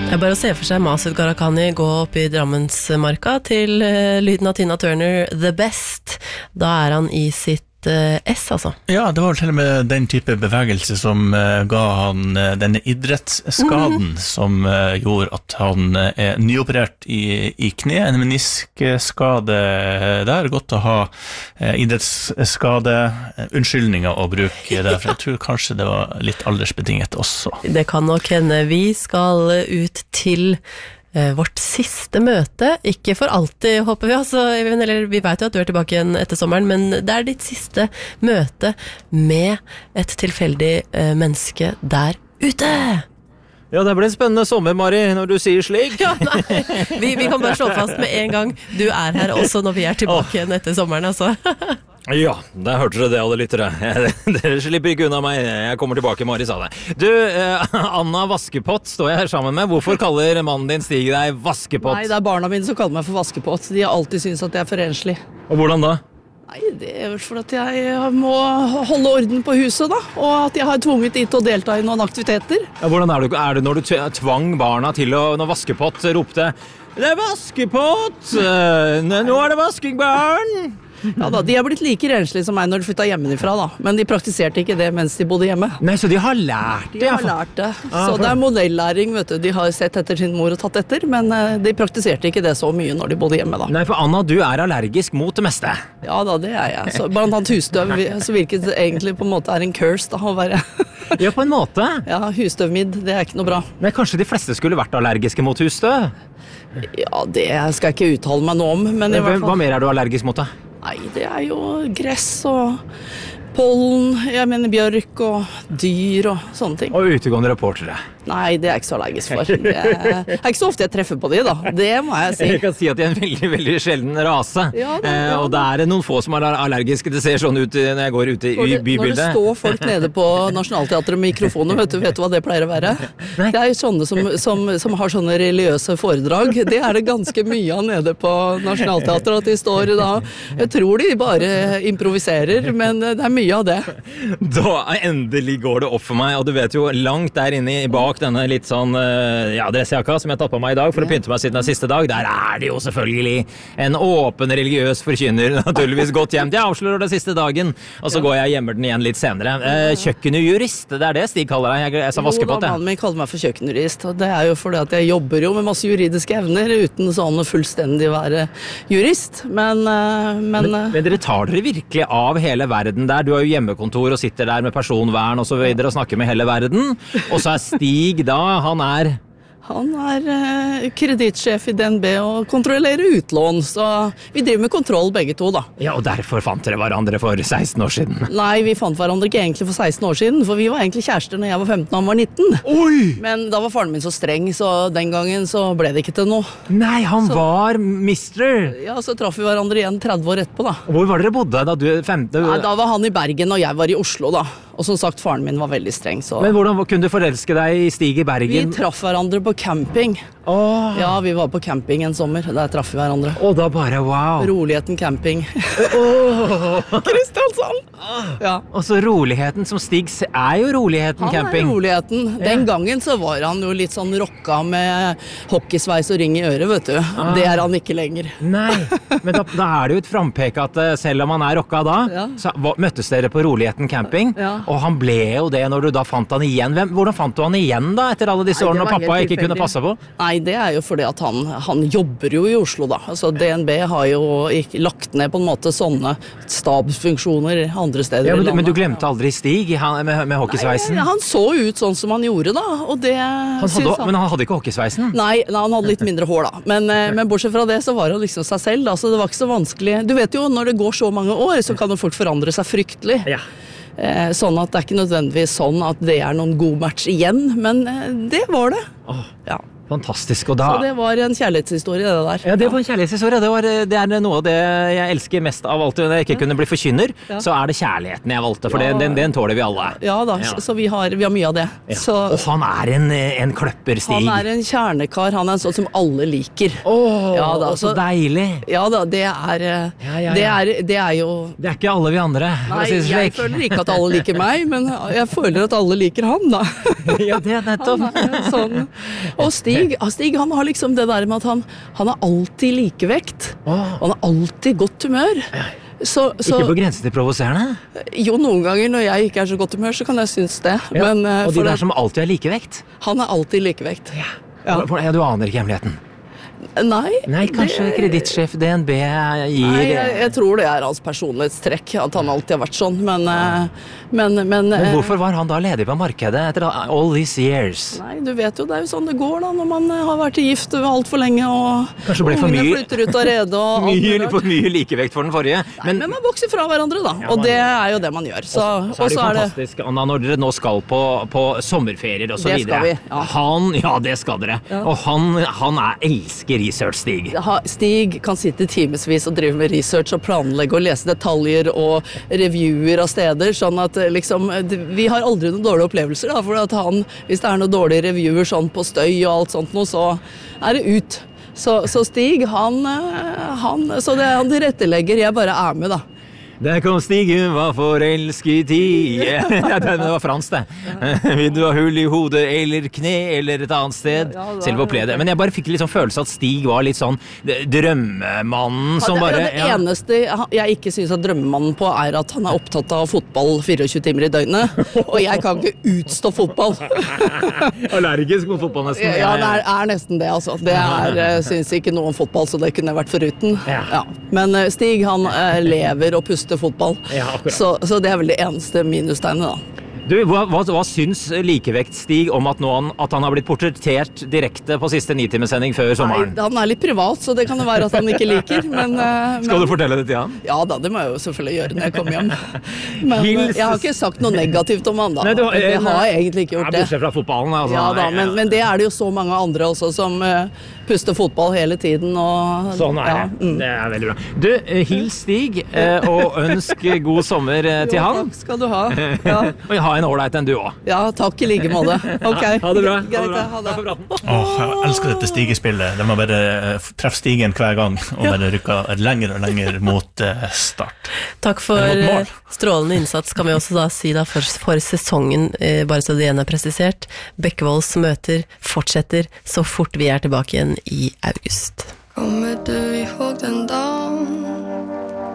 Jeg bare ser for seg Masud Gharahkhani gå opp I Drammensmarka til lyden av Tina Turner, The Best. Da han I sitt S, altså. Ja, det var til og med den type bevegelse som ga han denne idrettsskaden som gjorde at han nyoperert I kne, en meniskskade der. Godt å ha idrettsskade, unnskyldninger å bruke der, for jeg tror kanskje det var litt aldersbetinget også. Det kan nok hende. Vi skal ut til vårt siste møte, ikke for alltid håper vi altså, eller vi vet jo at du tilbake igjen etter sommeren, men det ditt siste møte med et tilfeldig menneske der ute. Ja, det blir en spennende sommer, Mari, når du sier slik. Ja, nei, vi kan bare slå fast med en gang, du her også når vi tilbake igjen etter sommeren, altså. Ja, der hørte dere det, alle lyttere. Dere slipper ikke unna meg. Jeg kommer tilbake, Mari sa det. Du, Anna Vaskepott står jeg her sammen med. Hvorfor kaller mannen din Stig deg Vaskepott? Nei, det barna mine som kaller meg for Vaskepott. De har alltid syntes at jeg for enslig. Og hvordan da? Nei, det vel for at jeg må holde orden på huset da, og at jeg har tvunget de til å delta I noen aktiviteter. Ja, hvordan er det når du tvang barna til når Vaskepott ropte «Det Vaskepott! Nå det vaskingbarn!» Ja da, de har blitt like renslige som meg når de flyttet hjemmefra da, men de praktiserte ikke det mens de bodde hjemme. Nei, så de har lært det? De har lært det, så det modellæring, vet du. De har sett etter sin mor og tatt etter, men de praktiserte ikke det så mye når de bodde hjemme da. Nei, for Anna, du allergisk mot det meste. Ja da, det jeg. Så blant annet husstøv, så virket det egentlig på en måte en curse da, å være... Ja, på en måte. Ja, husstøvmidd, det ikke noe bra. Men kanskje de fleste skulle vært allergiske mot husstøv? Ja, det skal jeg ikke uttale meg nå om, men I hvert fall... Hva mer du allergisk mot da? Nei, det jo gress og pollen, jeg mener bjørk og dyr og sånne ting. Og utegående reportere. Nei, det ikke så allergisk for. Det ikke så ofte jeg treffer på de da, det må jeg si. Jeg kan si at de en veldig, veldig sjelden rase. Ja, ja. Og det noen få som allergiske, det ser sånn ut når jeg går ute I bybildet. Når det står folk nede på Nationaltheatret med mikrofoner, vet du hva det pleier å være? Nei. Det jo sånne som har sånne religiøse foredrag. Det det ganske mye av nede på Nationaltheatret, at de står da, jeg tror de bare improviserer, men det mye av det. Da endelig går det opp for meg, og du vet jo langt der inne bak denne litt sånn dressjakka som jeg tatt på meg I dag for å pynte meg siden den siste dag, der det jo selvfølgelig en åpen religiøs forkynner naturligvis gått hjem. Jeg avslører det siste dagen, og så går jeg og gjemmer den igjen litt senere. Kjøkkenjurist, det det Stig kaller deg. Jeg sa Vaskepott, Jo, mannen min kaller meg for kjøkkenjurist, og det jo fordi at jeg jobber jo med masse juridiske evner uten sånn fullstendig være jurist, men dere tar dere virkelig av hele verden der. Du har jo hjemmekontor og sitter der med personvern og så videre og snakker med hele verden, og så Stig da, han Han kreditsjef I DNB og kontrollerer utlån, så vi driver med kontroll begge to da. Ja, og derfor fant dere hverandre for 16 år siden. Nei, vi fant hverandre ikke egentlig for 16 år siden, for vi var egentlig kjærester når jeg var 15 og han var 19. Oi! Men da var faren min så streng, så den gangen så ble det ikke til noe. Nei, han var mister! Ja, så traff vi hverandre igjen 30 år etterpå da. Hvor var dere bodde da du 15? Nei, da var han I Bergen og jeg var I Oslo da. Og som sagt, faren min var veldig streng, så... Men hvordan kunne du forelske deg I Stig I Bergen? Vi traff hverandre på camping. Ja, vi var på camping en sommer. Der traff vi hverandre. Og da bare, wow! Roligheten camping. Kristiansand! Ja. Og så roligheten som Stig jo roligheten camping. Han roligheten. Den gangen så var han jo litt sånn rocka med hockeysveis og ring I øret, vet du. Det han ikke lenger. Nei, men da det jo et frampek at selv om han rocka da, så møttes dere på roligheten camping. Ja. Og han ble jo det når du da fant han igjen. Hvordan fant du han igjen da, etter alle disse årene når pappa ikke kunne passe på? Nei, det jo fordi at han jobber jo I Oslo da. Altså DNB har jo lagt ned på en måte sånne stabsfunksjoner andre steder I landet. Men du glemte aldri Stig med hockeysveisen? Nei, han så ut sånn som han gjorde da, og det... Men han hadde ikke hockeysveisen? Nei, han hadde litt mindre hår da. Men bortsett fra det så var han liksom seg selv da, så det var ikke så vanskelig. Du vet jo, når det går så mange år, så kan jo folk forandre seg fryktelig. Ja. Sånn at det ikke nødvendigvis sånn at det noen god match igjen, men det var det. Ja. Fantastisk, og da... Så det var en kjærlighetshistorie det der. Ja, det var en kjærlighetshistorie. Det noe av det jeg elsker mest av alt. Når jeg ikke kunne bli forkynner, så det kjærligheten jeg valgte, for den tåler vi alle. Ja da, så vi har mye av det. Ja. Så, og han en kløpper, Stig. Han en kjernekar, han en sånn som alle liker. Ja, da, så deilig. Ja da, det jo... Det ikke alle vi andre. Nei, jeg føler ikke at alle liker meg, men jeg føler at alle liker han da. Ja, det nettopp. Sånn. Og Stig Stig han har liksom det der med at han er alltid likevekt. Han er alltid godt humør. Så, ikke på grensen til provoserende? Jo, noen ganger når jeg ikke er så godt humør, så kan jeg synes det. Ja. Men, og de der som alltid er likevekt? Han er alltid likevekt. Ja. Du aner ikke hemmeligheten? Nei, kanskje kredittsjef DNB gir... Nei, jeg tror det er hans personlighetstrekk, at han alltid har vært sånn, men hvorfor var han da ledig på markedet etter all these years? Nei, du vet jo, det er jo sånn det går da, når man har vært gift alt for lenge, og ungene flytter ut av rede, og for mye likevekt for den forrige. Men man vokser fra hverandre da, og det er jo det man gjør. Så er det fantastisk, Anna, når dere nå skal på sommerferier og så videre. Det skal vi, ja. Det skal dere. Ja. Og han elsker research, Stig. Stig kan sitte timesvis og drive med research og planlegge og lese detaljer og reviewer av steder, sånn at liksom, vi har aldri noen dårlige opplevelser da, for at hvis det er noen dårlige reviewer sånn på støy og alt sånt noe, så er det ut. Så Stig, han tilrettelegger, jeg bare er med da. Der kom Stig, hun var forelsket i Det var fransk det. Vil du ha hull i hodet eller kne eller et annet sted? Selv opplevde. Men jeg bare fikk litt sånn følelse at Stig var litt sånn drømmemannen som bare... Det eneste jeg ikke synes at drømmemannen på er at han er opptatt av fotball 24 timer i døgnet, og jeg kan ikke utstå fotball. Allergisk mot fotball nesten. Ja, det er nesten det altså. Det synes ikke noe om fotball, så det kunne vært foruten. Ja. Men Stig, han lever og puster fotball. Så det er vel det eneste minustegnet da. Du, hva syns likevekt-Stig om at han har blitt portrettert direkte på siste 9-timesending før sommeren? Nei, han er litt privat, så det kan det være at han ikke liker, men skal du fortelle det til han? Ja da, det må jeg jo selvfølgelig gjøre når jeg kommer hjem. Men jeg har ikke sagt noe negativt om han da. Jeg har egentlig ikke gjort det. Bortsett fra fotballen, altså. Ja da, men det er det jo så mange andre også som puster fotball hele tiden. Og, sånn er det. Det er veldig bra. Du, hils Stig, og ønsk god sommer til han. Takk skal du ha. Ja. Og ha en ålreit enn du også. Ja, takk i like måte. Ok. Ha det bra. Greit, ha det. Takk for praten. Jeg elsker dette stigespillet. De må bare treffe stigen hver gang, og bare rykke lenger og lenger mot start. Takk for strålende innsats, kan vi også da si da, for sesongen, bare så det igjen er presisert. Bekkevolds møter fortsetter så fort vi er tilbake igjen i august. Kommer du ihåg den dagen